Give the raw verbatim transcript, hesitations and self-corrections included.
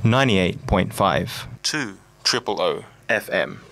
ninety-eight point five two triple O F M.